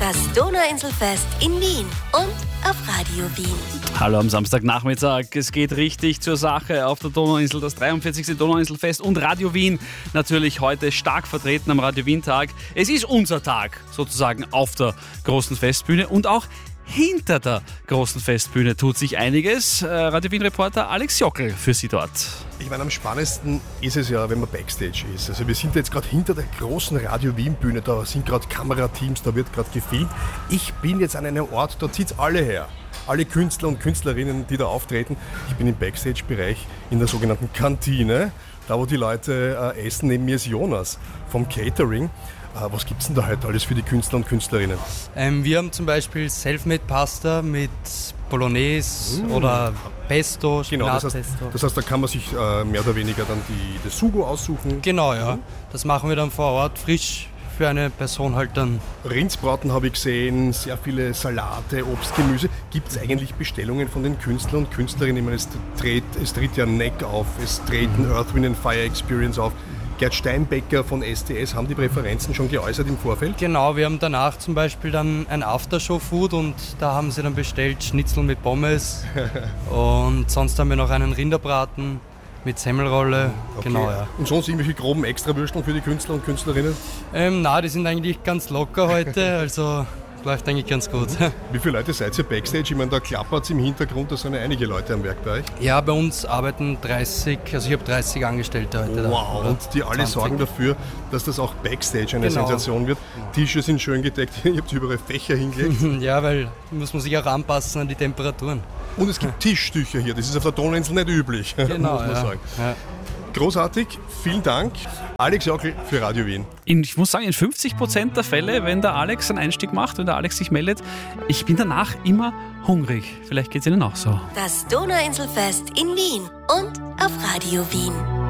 Das Donauinselfest in Wien und auf Radio Wien. Hallo am Samstagnachmittag. Es geht richtig zur Sache auf der Donauinsel. Das 43. Donauinselfest und Radio Wien natürlich heute stark vertreten am Radio Wien-Tag. Es ist unser Tag sozusagen auf der großen Festbühne und auch hinter der großen Festbühne tut sich einiges. Radio Wien-Reporter Alex Jockel für Sie dort. Ich meine, am spannendsten ist es ja, wenn man Backstage ist. Also wir sind jetzt gerade hinter der großen Radio Wien-Bühne, da sind gerade Kamerateams, da wird gerade gefilmt. Ich bin jetzt an einem Ort, da zieht es alle her. Alle Künstler und Künstlerinnen, die da auftreten. Ich bin im Backstage-Bereich in der sogenannten Kantine, da wo die Leute essen. Neben mir ist Jonas vom Catering. Was gibt es denn da heute alles für die Künstler und Künstlerinnen? Wir haben zum Beispiel Selfmade-Pasta mit Bolognese oder Pesto, Genau, Spinatpesto. das heißt, da kann man sich mehr oder weniger dann das Sugo aussuchen. Genau, ja. Das machen wir dann vor Ort frisch für eine Person halt dann. Rindsbraten habe ich gesehen, sehr viele Salate, Obst, Gemüse. Gibt es eigentlich Bestellungen von den Künstlern und Künstlerinnen? Ich meine, es tritt ja Neck auf, es treten Earth, Wind & Fire Experience auf. Gerd Steinbecker von STS, haben die Präferenzen schon geäußert im Vorfeld? Genau, wir haben danach zum Beispiel dann ein Aftershow-Food und da haben sie dann bestellt Schnitzel mit Pommes und sonst haben wir noch einen Rinderbraten mit Semmelrolle. Okay. Genau, ja. Und sonst irgendwelche groben Extrawürsteln für die Künstler und Künstlerinnen? Die sind eigentlich ganz locker heute, also läuft eigentlich ganz gut. Wie viele Leute seid ihr Backstage? Ich meine, da klappert es im Hintergrund, da sind ja einige Leute am Werk bei euch. Ja, bei uns arbeiten 30, also ich habe 30 Angestellte heute. Wow, da. und die alle 20. sorgen dafür, dass das auch Backstage eine Genau. Sensation wird. Tische sind schön gedeckt, ihr habt überall Fächer hingelegt. Ja, weil muss man sich auch anpassen an die Temperaturen. Und es gibt Tischtücher hier, das ist auf der Donauinsel nicht üblich, Genau, muss man sagen. Ja. Großartig, vielen Dank. Alex Jockel für Radio Wien. Ich muss sagen, in 50% der Fälle, wenn der Alex einen Einstieg macht, wenn der Alex sich meldet, ich bin danach immer hungrig. Vielleicht geht es Ihnen auch so. Das Donauinselfest in Wien und auf Radio Wien.